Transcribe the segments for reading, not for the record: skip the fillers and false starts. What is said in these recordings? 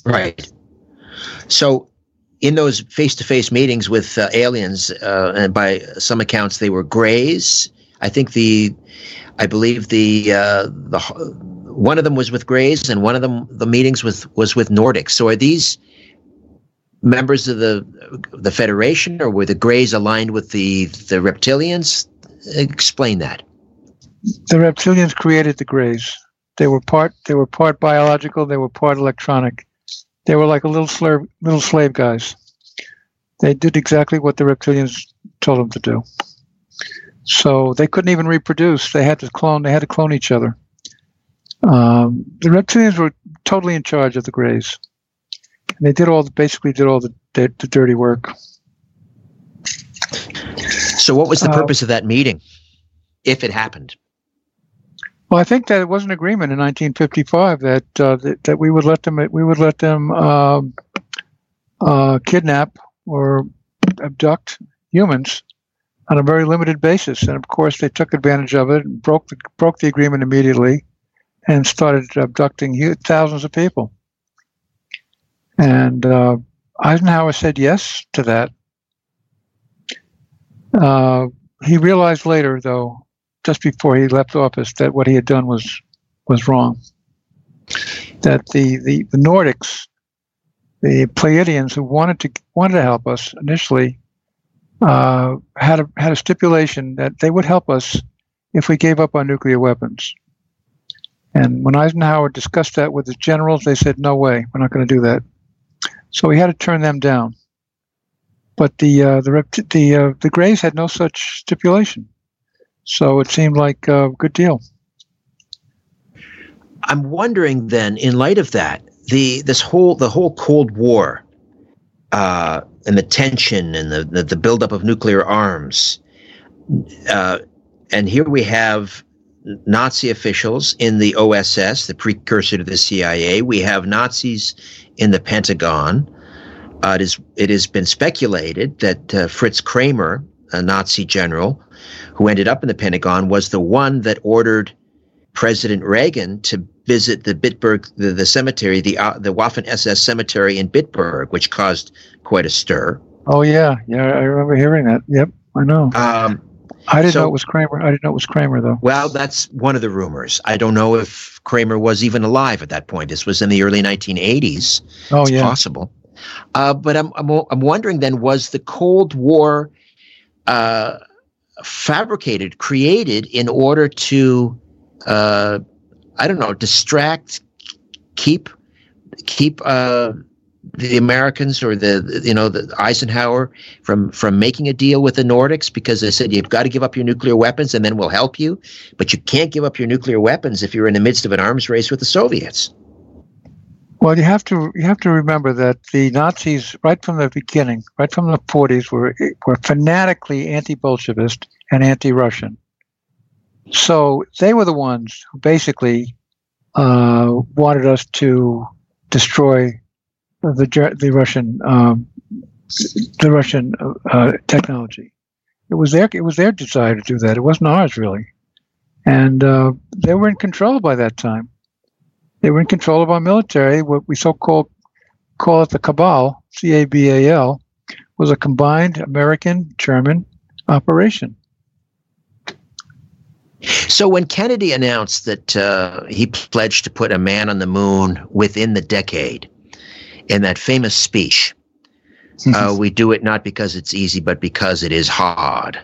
Right. So in those face-to-face meetings with aliens, and by some accounts they were Greys. I believe the one of them was with Greys, and one of them the meetings was with Nordics. So are these members of the Federation, or were the Greys aligned with the reptilians? Explain that. The reptilians created the Greys. They were part biological. They were part electronic. They were like little slave guys. They did exactly what the reptilians told them to do. So they couldn't even reproduce. They had to clone each other. The reptilians were totally in charge of the Greys. And they basically did all the dirty work. So what was the purpose of that meeting, if it happened? Well, I think that it was an agreement in 1955 that we would let them kidnap or abduct humans on a very limited basis, and of course they took advantage of it and broke the agreement immediately, and started abducting thousands of people. And Eisenhower said yes to that. He realized later, though, just before he left office, that what he had done was wrong. That the Nordics, the Pleiadians, who wanted to help us initially, had a stipulation that they would help us if we gave up our nuclear weapons. And when Eisenhower discussed that with his generals, they said, "No way, we're not going to do that." So he had to turn them down. But the Greys had no such stipulation, so it seemed like a good deal. I'm wondering then, in light of that, the whole Cold War, and the tension and the buildup of nuclear arms, and here we have Nazi officials in the OSS, the precursor to the CIA. We have Nazis in the Pentagon. It has been speculated that Fritz Kramer, a Nazi general who ended up in the Pentagon, was the one that ordered President Reagan to visit the Bitburg, the cemetery, the Waffen-SS cemetery in Bitburg, which caused quite a stir. Oh yeah, I remember hearing that. Yep, I know. I didn't know it was Kramer. I didn't know it was Kramer, though. Well, that's one of the rumors. I don't know if Kramer was even alive at that point. This was in the early 1980s. Oh, it's possible. But I'm wondering then, was the Cold War created in order to, distract, keep the Americans or the Eisenhower from making a deal with the Nordics, because they said you've got to give up your nuclear weapons and then we'll help you, but you can't give up your nuclear weapons if you're in the midst of an arms race with the Soviets. Well, you have to remember that the Nazis, right from the beginning, right from the 40s, were fanatically anti-Bolshevist and anti-Russian. So they were the ones who basically wanted us to destroy the Russian technology. It was their desire to do that. It wasn't ours, really, and they were in control by that time. They were in control of our military. What we call it the Cabal, CABAL, was a combined American-German operation. So when Kennedy announced that he pledged to put a man on the moon within the decade, in that famous speech, we do it not because it's easy, but because it is hard.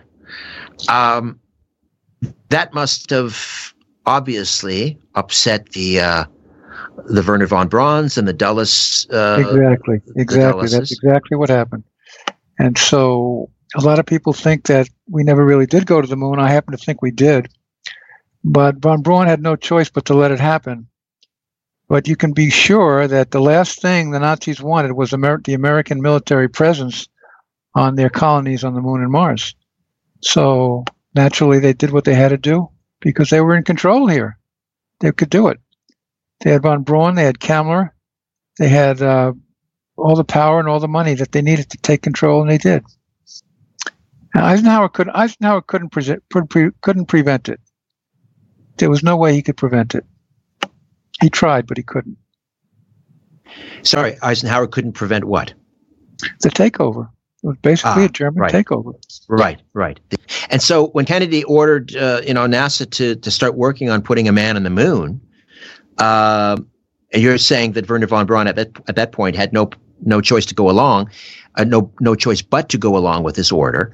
That must have obviously upset the Wernher von Brauns and the Dulles. Exactly. Dulles. That's exactly what happened. And so a lot of people think that we never really did go to the moon. I happen to think we did. But von Braun had no choice but to let it happen. But you can be sure that the last thing the Nazis wanted was the American military presence on their colonies on the moon and Mars. So naturally, they did what they had to do because they were in control here. They could do it. They had von Braun, they had Kammler, they had all the power and all the money that they needed to take control, and they did. And Eisenhower couldn't prevent it. There was no way he could prevent it. He tried, but he couldn't. Sorry, Eisenhower couldn't prevent what? The takeover. It was basically a German takeover. Right. And so when Kennedy ordered, NASA to start working on putting a man on the moon, you're saying that Wernher von Braun at that point had no choice to go along, no choice but to go along with this order.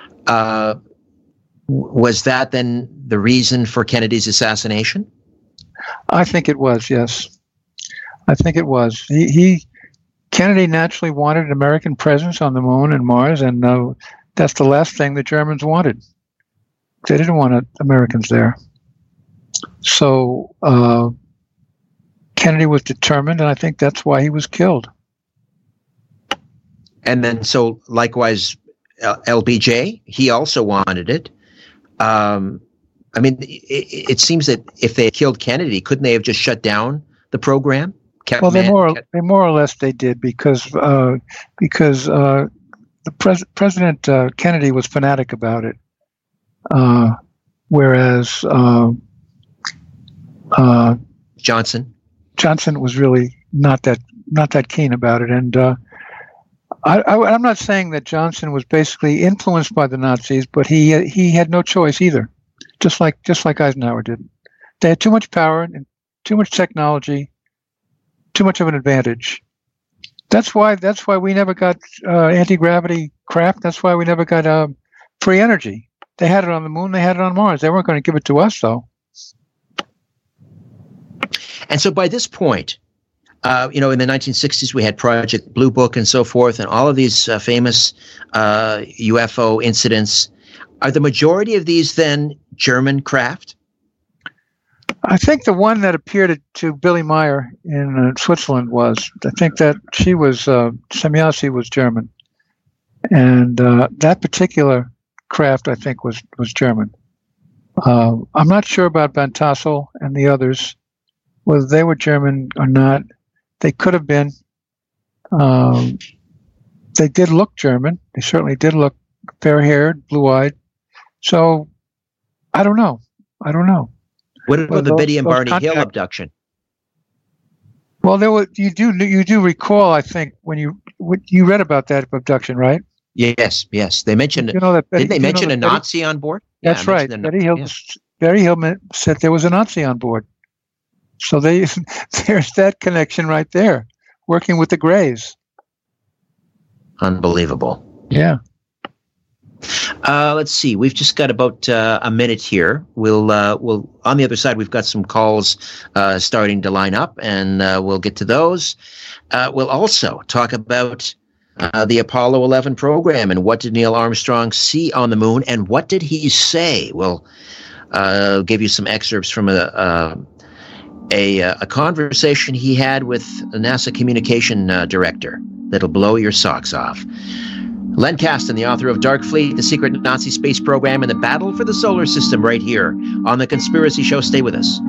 Was that then the reason for Kennedy's assassination? I think it was, yes. I think it was. Kennedy naturally wanted an American presence on the moon and Mars, and that's the last thing the Germans wanted. They didn't want Americans there. So Kennedy was determined, and I think that's why he was killed. And then, so likewise, LBJ, he also wanted it. It seems that if they had killed Kennedy, couldn't they have just shut down the program? More or less they did because President Kennedy was fanatic about it, whereas Johnson was really not that keen about it. And I'm not saying that Johnson was basically influenced by the Nazis, but he had no choice either, just like Eisenhower did. They had too much power and too much technology. Too much of an advantage. That's why we never got anti-gravity craft. That's why we never got free energy. They had it on the moon. They had it on Mars. They weren't going to give it to us, though. And so by this point, in the 1960s, we had Project Blue Book and so forth, and all of these famous UFO incidents. Are the majority of these then German craft? I think the one that appeared to Billy Meyer in Switzerland was. I think that she was Semjase was German, and that particular craft I think was German. I'm not sure about Van Tassel and the others, whether they were German or not. They could have been. They did look German. They certainly did look fair-haired, blue-eyed. So I don't know. What about the Biddy and Barney Hill abduction? Well, you do recall, I think, when you read about that abduction, right? Yes. They mentioned. Did they mention a Nazi on board? That's right. Betty Hill said there was a Nazi on board. So there's that connection right there, working with the Greys. Unbelievable. Yeah. Let's see. We've just got about a minute here. We'll on the other side. We've got some calls starting to line up, and we'll get to those. We'll also talk about the Apollo 11 program and what did Neil Armstrong see on the moon, and what did he say? We'll give you some excerpts from a conversation he had with the NASA communication director that'll blow your socks off. Len Kasten, the author of Dark Fleet, the secret Nazi space program, and the battle for the solar system, right here on The Conspiracy Show. Stay with us.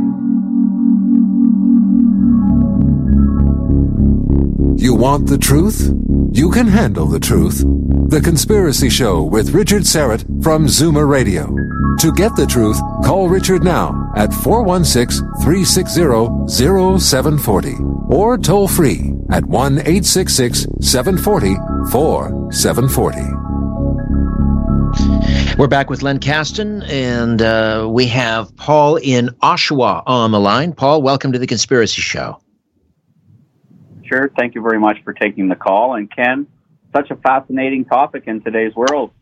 You want the truth? You can handle the truth. The Conspiracy Show with Richard Syrett from Zoomer Radio. To get the truth, call Richard now at 416-360-0740 or toll free at 1-866-740-4740. We're back with Len Kasten, and we have Paul in Oshawa on the line. Paul, welcome to The Conspiracy Show. Sure. Thank you very much for taking the call. And Ken, such a fascinating topic in today's world.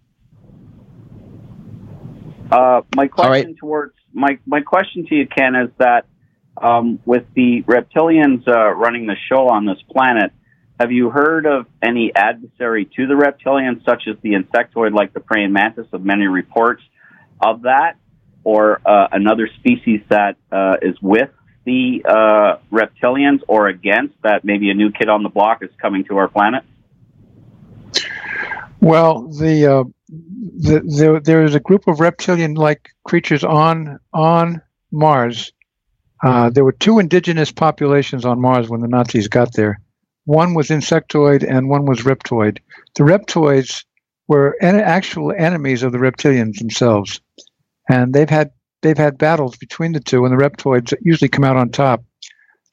My question to you, Ken, is that with the reptilians running the show on this planet, have you heard of any adversary to the reptilians, such as the insectoid like the praying mantis, of many reports of that, or another species that is with the reptilians or against, that maybe a new kid on the block is coming to our planet? Well, there is a group of reptilian-like creatures on Mars. There were two indigenous populations on Mars when the Nazis got there. One was insectoid and one was reptoid. The reptoids were actual enemies of the reptilians themselves, and they've had battles between the two, and the reptoids usually come out on top. So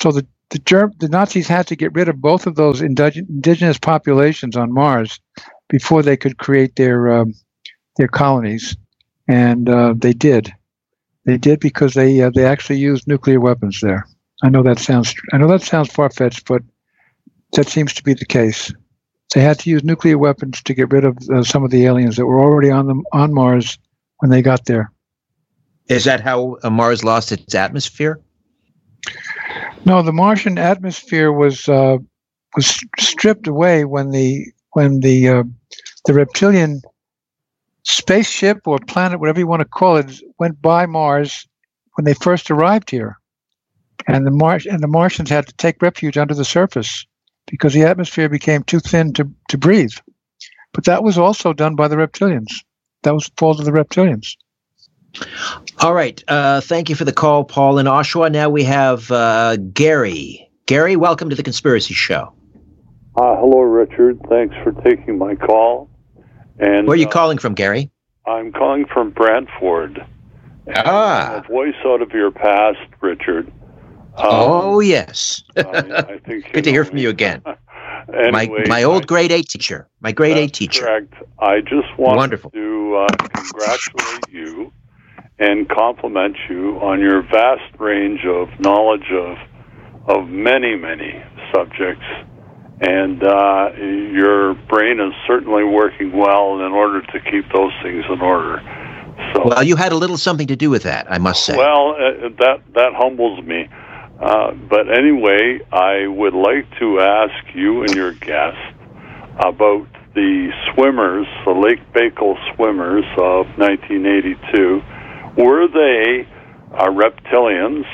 the Nazis had to get rid of both of those indigenous populations on Mars before they could create their colonies, and they did. They did because they actually used nuclear weapons there. I know that sounds far-fetched, but that seems to be the case. They had to use nuclear weapons to get rid of some of the aliens that were already on Mars when they got there. Is that how Mars lost its atmosphere? No, the Martian atmosphere was stripped away when the reptilian spaceship or planet, whatever you want to call it, went by Mars when they first arrived here, and the Martians had to take refuge under the surface because the atmosphere became too thin to breathe. But that was also done by the reptilians. That was the fault of the reptilians. All right. Thank you for the call, Paul in Oshawa. Now we have Gary. Gary, welcome to the Conspiracy Show. Hello, Richard. Thanks for taking my call. And where are you calling from, Gary? I'm calling from Brantford. I'm a voice out of your past, Richard. Oh, yes. I think good to hear from you again. Anyway, my old grade 8 teacher. My grade 8 teacher. Correct. I just wanted to congratulate you and compliment you on your vast range of knowledge of many, many subjects. And your brain is certainly working well in order to keep those things in order. So, well, you had a little something to do with that, I must say. Well, that humbles me. But anyway, I would like to ask you and your guest about the swimmers, the Lake Baikal swimmers of 1982. Were they reptilians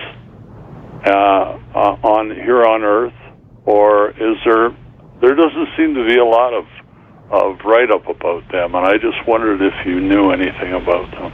here on Earth, or is there doesn't seem to be a lot of write-up about them, and I just wondered if you knew anything about them.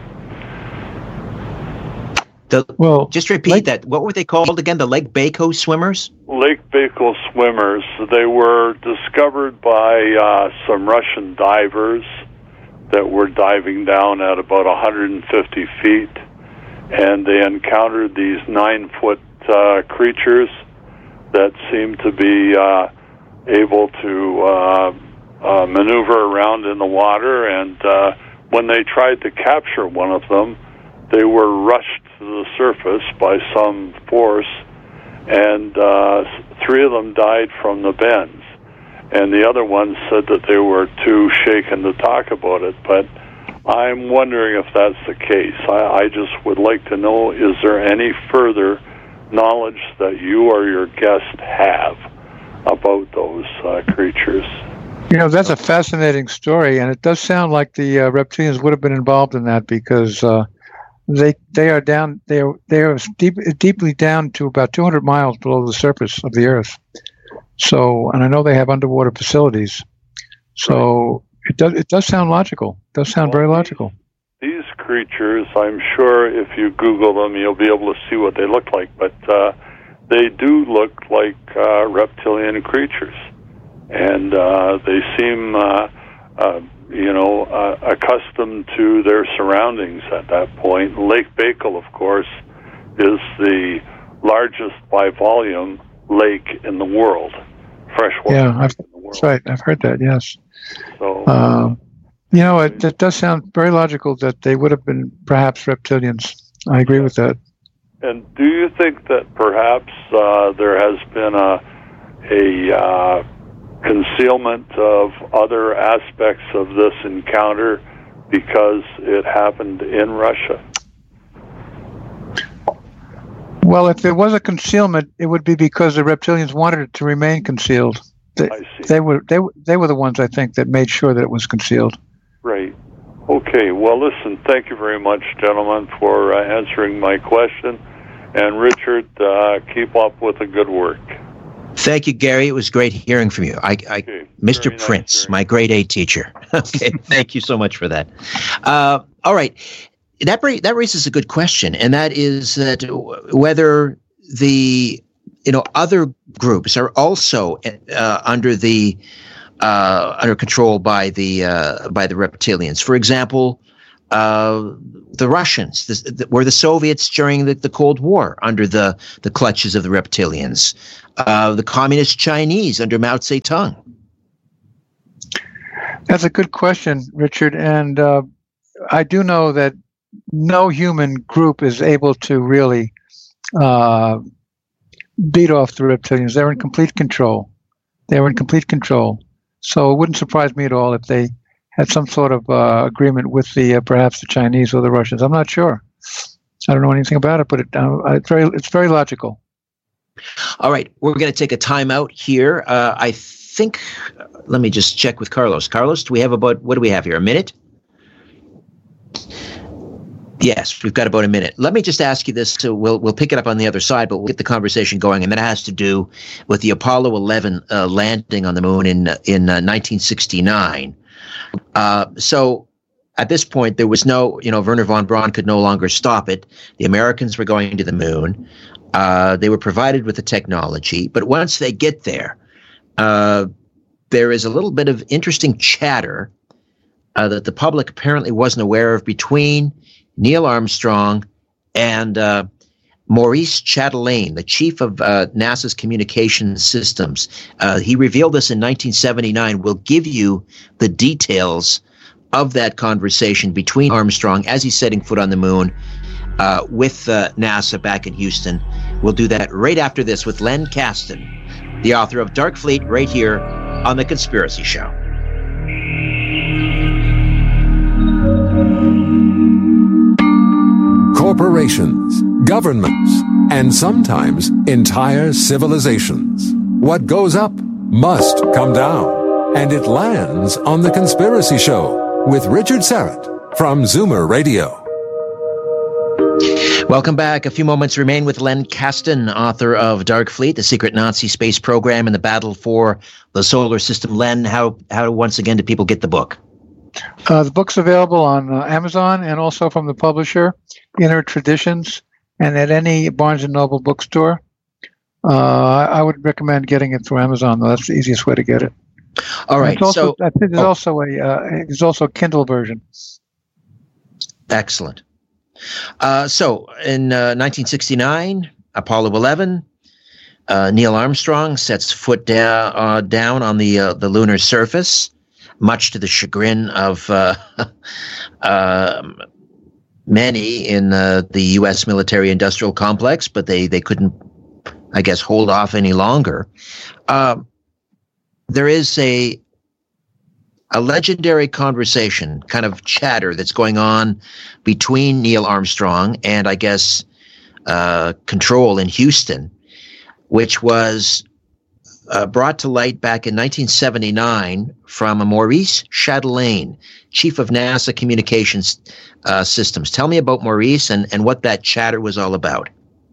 Just repeat that. What were they called again? The Lake Baikal swimmers? Lake Baikal swimmers. They were discovered by some Russian divers that were diving down at about 150 feet, and they encountered these 9-foot creatures that seemed to be able to maneuver around in the water, and when they tried to capture one of them, they were rushed to the surface by some force, and 3 of them died from the bends. And the other one said that they were too shaken to talk about it, but I'm wondering if that's the case. I just would like to know, is there any further knowledge that you or your guest have about those creatures? You know, that's a fascinating story, and it does sound like the reptilians would have been involved in that because they are down. They are deeply down to about 200 miles below the surface of the Earth. So, and I know they have underwater facilities. So it does sound logical. It does sound very logical. These creatures, I'm sure, if you Google them, you'll be able to see what they look like. But they do look like reptilian creatures, and they seem, accustomed to their surroundings at that point. Lake Baikal, of course, is the largest by volume lake in the world, freshwater in the world. That's right. I've heard that. Yes. So, it does sound very logical that they would have been perhaps reptilians. I agree with that. And do you think that perhaps there has been a concealment of other aspects of this encounter because it happened in Russia? Well, if there was a concealment, it would be because the reptilians wanted it to remain concealed. I see. They were the ones, I think, that made sure that it was concealed. Right. Okay. Well, listen, thank you very much, gentlemen, for answering my question. And Richard, keep up with the good work. Thank you, Gary. It was great hearing from you. Mr. Prince, my grade 8 teacher. Okay, thank you so much for that. All right. That raises a good question, and that is that whether the other groups are also under control by the reptilians. For example, the Russians, were the Soviets during the Cold War under the clutches of the reptilians, the communist Chinese under Mao Zedong? That's a good question, Richard. And I do know that no human group is able to really beat off the reptilians. They're in complete control. So it wouldn't surprise me at all if they had some sort of agreement with perhaps the Chinese or the Russians. I'm not sure. I don't know anything about it, but it's very logical. All right, we're going to take a time out here. I think, let me just check with Carlos. Carlos, what do we have here? A minute? Yes, we've got about a minute. Let me just ask you this. So we'll pick it up on the other side, but we'll get the conversation going. And that has to do with the Apollo 11 landing on the moon in 1969. So at this point, there was no, Wernher von Braun could no longer stop it. The Americans were going to the moon. They were provided with the technology. But once they get there, there is a little bit of interesting chatter that the public apparently wasn't aware of between Neil Armstrong and Maurice Chatelain, the chief of NASA's communications systems. He revealed this in 1979. We'll give you the details of that conversation between Armstrong as he's setting foot on the moon with NASA back in Houston. We'll do that right after this with Len Kasten, the author of Dark Fleet, right here on The Conspiracy Show. Corporations, governments, and sometimes entire civilizations. What goes up must come down, and it lands on The Conspiracy Show with Richard Syrett from Zoomer Radio. Welcome back. A few moments remain with Len Kasten, author of Dark Fleet, the secret Nazi space program and the battle for the solar system. Len, how once again do people get the book? The book's available on Amazon and also from the publisher, Inner Traditions, and at any Barnes & Noble bookstore. I would recommend getting it through Amazon, though. That's the easiest way to get it. All right. Also, I think there's also a Kindle version. Excellent. So in 1969, Apollo 11, Neil Armstrong sets foot down on the lunar surface, much to the chagrin of many in the U.S. military-industrial complex, but they couldn't, I guess, hold off any longer. There is a legendary conversation, kind of chatter that's going on between Neil Armstrong and, I guess, Control in Houston, which was brought to light back in 1979 from Maurice Chatelain, chief of NASA communications systems. Tell me about Maurice and what that chatter was all about.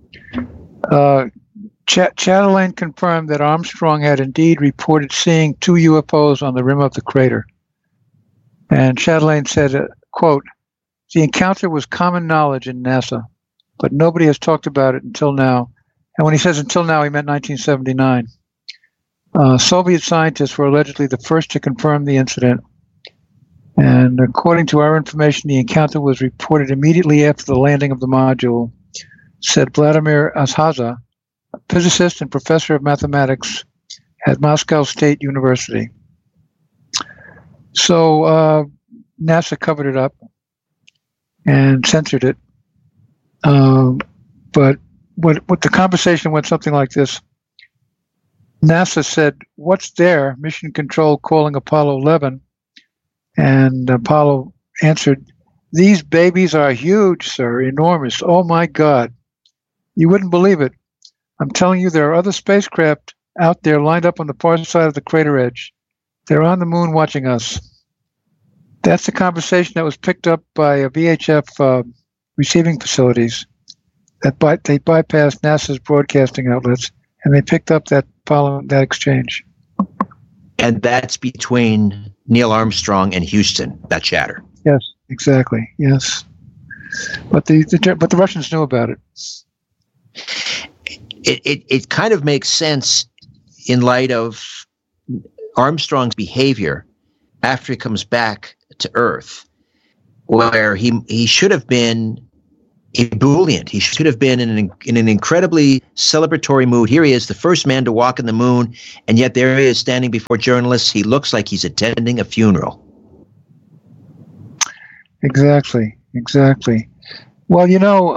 Chatelain confirmed that Armstrong had indeed reported seeing two UFOs on the rim of the crater. And Chatelain said, quote, "The encounter was common knowledge in NASA, but nobody has talked about it until now." And when he says until now, he meant 1979. Soviet scientists were allegedly the first to confirm the incident. And according to our information, the encounter was reported immediately after the landing of the module, said Vladimir Azhaza, a physicist and professor of mathematics at Moscow State University. So NASA covered it up and censored it. But what the conversation went something like this. NASA said, "What's there?" Mission Control calling Apollo 11. And Apollo answered, "These babies are huge, sir, enormous. Oh, my God. You wouldn't believe it. I'm telling you, there are other spacecraft out there lined up on the far side of the crater edge. They're on the moon watching us." That's the conversation that was picked up by a VHF receiving facilities. They bypassed NASA's broadcasting outlets, and they picked up that exchange. And that's between Neil Armstrong and Houston, that chatter. Yes, exactly. Yes. But the Russians knew about it. It kind of makes sense in light of Armstrong's behavior after he comes back to Earth. where he should have been ebullient. He should have been in an incredibly celebratory mood. Here he is, the first man to walk on the moon, and yet there he is standing before journalists. He looks like he's attending a funeral. Exactly. Well,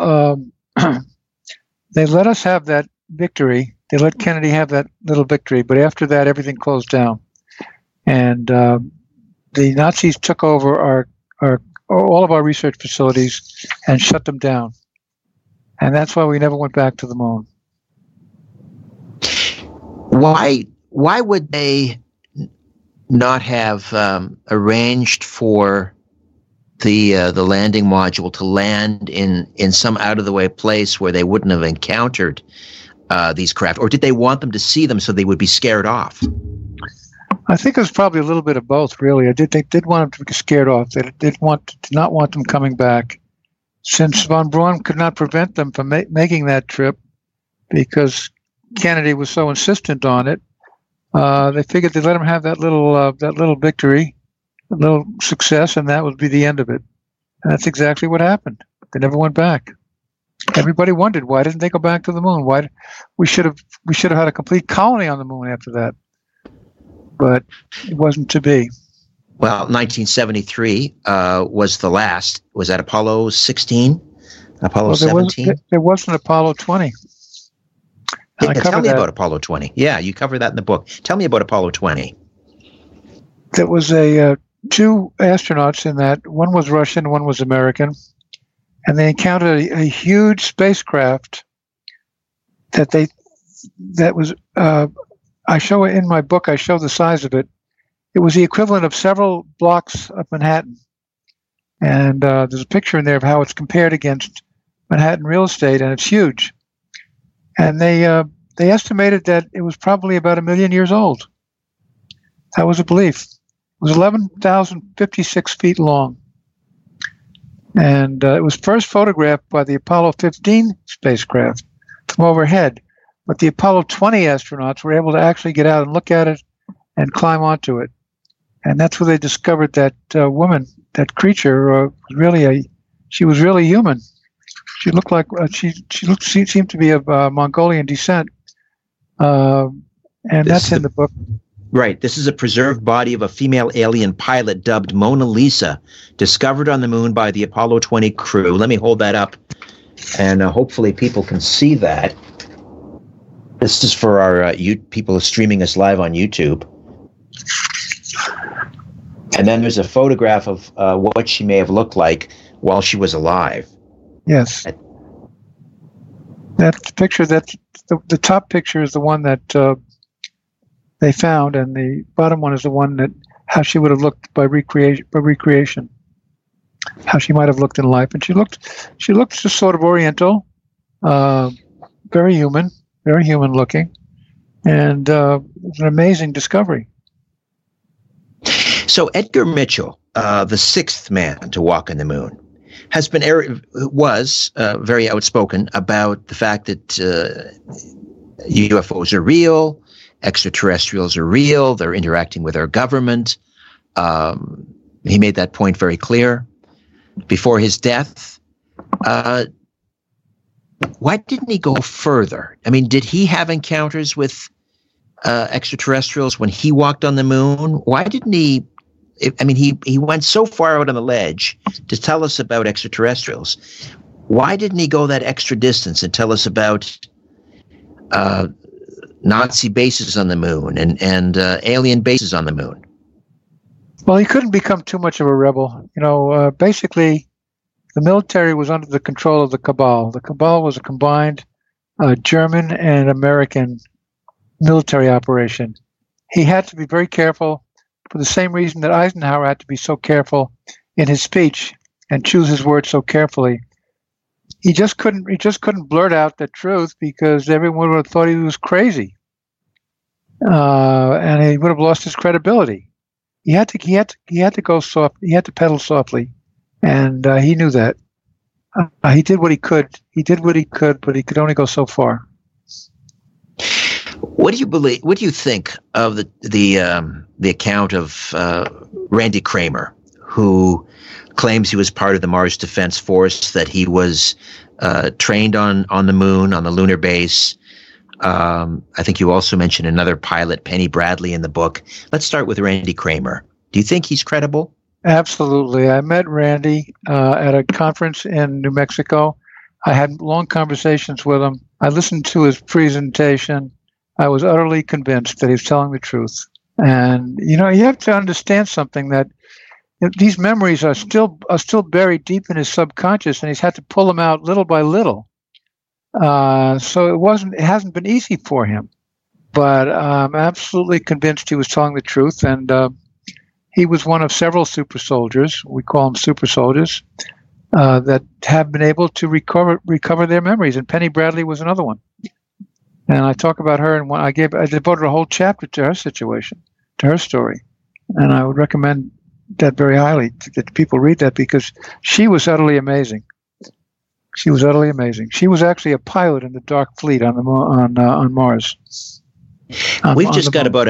they let us have that victory. They let Kennedy have that little victory, but after that, everything closed down. And the Nazis took over all of our research facilities and shut them down. And that's why we never went back to the moon. Why would they not have arranged for the landing module to land in some out-of-the-way place where they wouldn't have encountered these craft? Or did they want them to see them so they would be scared off? I think it was probably a little bit of both, really. They did want them to be scared off. They did not want them coming back. Since von Braun could not prevent them from making that trip because Kennedy was so insistent on it, they figured they'd let him have that little victory, a little success, and that would be the end of it. And that's exactly what happened. They never went back. Everybody wondered, why didn't they go back to the moon? Why we should have had a complete colony on the moon after that. But it wasn't to be. Well, 1973 was the last. Was that Apollo 16? Apollo 17? There was an Apollo 20. Tell me about Apollo 20. Yeah, you cover that in the book. Tell me about Apollo 20. There was two astronauts in that. One was Russian, one was American. And they encountered a huge spacecraft that was... I show it in my book. I show the size of it. It was the equivalent of several blocks of Manhattan. And there's a picture in there of how it's compared against Manhattan real estate, and it's huge. And they estimated that it was probably about 1 million years old. That was a belief. It was 11,056 feet long. And it was first photographed by the Apollo 15 spacecraft from overhead. But the Apollo 20 astronauts were able to actually get out and look at it and climb onto it. And that's where they discovered that woman, that creature, she was really human. She looked like, she seemed to be of Mongolian descent. And that's in the book. Right. This is a preserved body of a female alien pilot dubbed Mona Lisa, discovered on the moon by the Apollo 20 crew. Let me hold that up, and hopefully people can see that. This is for our people streaming us live on YouTube. And then there's a photograph of what she may have looked like while she was alive. Yes. That picture, the top picture is the one that they found, and the bottom one is the one that how she would have looked by recreation, how she might have looked in life. And she looked just sort of Oriental, very human looking, and it was an amazing discovery. So Edgar Mitchell, the sixth man to walk on the moon, was very outspoken about the fact that UFOs are real, extraterrestrials are real, they're interacting with our government. He made that point very clear. Before his death, why didn't he go further? I mean, did he have encounters with extraterrestrials when he walked on the moon? Why didn't he? I mean, he went so far out on the ledge to tell us about extraterrestrials. Why didn't he go that extra distance and tell us about Nazi bases on the moon and alien bases on the moon? Well, he couldn't become too much of a rebel. Basically, the military was under the control of the Cabal. The Cabal was a combined German and American military operation. He had to be very careful for the same reason that Eisenhower had to be so careful in his speech and choose his words so carefully. He just couldn't blurt out the truth because everyone would have thought he was crazy, and he would have lost his credibility. He had to go soft. He had to pedal softly, and he knew that. He did what he could. But he could only go so far. What do you believe? What do you think of the account of Randy Kramer, who claims he was part of the Mars Defense Force, that he was trained on the moon, on the lunar base. I think you also mentioned another pilot, Penny Bradley, in the book. Let's start with Randy Kramer. Do you think he's credible? Absolutely. I met Randy at a conference in New Mexico. I had long conversations with him. I listened to his presentation. I was utterly convinced that he was telling the truth. And, you have to understand something, that these memories are still buried deep in his subconscious, and he's had to pull them out little by little. So it hasn't been easy for him. But I'm absolutely convinced he was telling the truth. And he was one of several super soldiers, we call them super soldiers, that have been able to recover their memories. And Penny Bradley was another one. And I talk about her, and I devoted a whole chapter to her situation, to her story. And I would recommend that very highly, that people read that, because she was utterly amazing. She was utterly amazing. She was actually a pilot in the Dark Fleet on Mars. We've just got about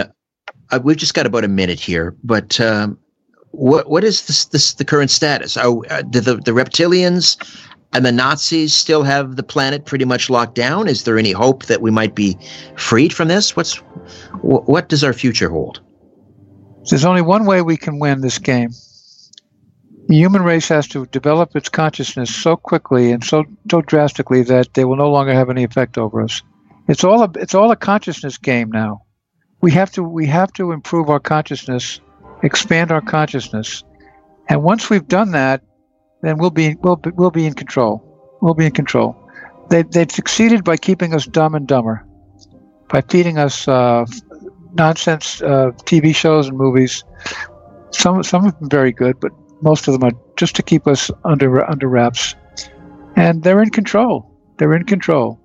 a minute here, but what is the current status? Do the reptilians and the Nazis still have the planet pretty much locked down? Is there any hope that we might be freed from this? What does our future hold? There's only one way we can win this game. The human race has to develop its consciousness so quickly and so drastically that they will no longer have any effect over us. It's all a consciousness game now. We have to improve our consciousness, expand our consciousness, and once we've done that, then we'll be in control. We'll be in control. They've succeeded by keeping us dumb and dumber, by feeding us nonsense TV shows and movies. Some of them very good, but most of them are just to keep us under wraps. And they're in control. They're in control.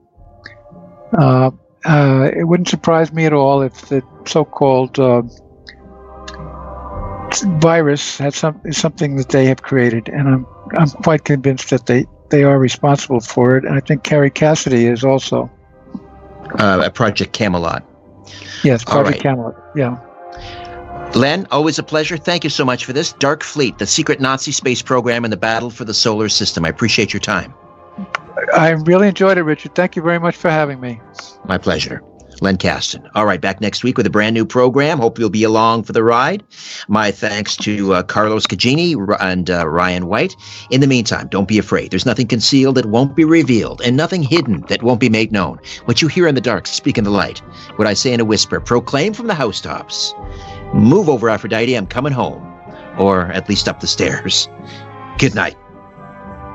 It wouldn't surprise me at all if the so-called virus is something that they have created, and I'm quite convinced that they are responsible for it. And I think Carrie Cassidy is also. Project Camelot. Yes, Project Camelot. Yeah. Len, always a pleasure. Thank you so much for this. Dark Fleet, the secret Nazi space program and the battle for the solar system. I appreciate your time. I really enjoyed it, Richard. Thank you very much for having me. My pleasure. Len Kasten. All right, back next week with a brand new program. Hope you'll be along for the ride. My thanks to Carlos Cagini and Ryan White. In the meantime, don't be afraid. There's nothing concealed that won't be revealed, and nothing hidden that won't be made known. What you hear in the dark, speak in the light. What I say in a whisper, proclaim from the housetops. Move over, Aphrodite, I'm coming home. Or at least up the stairs. Good night.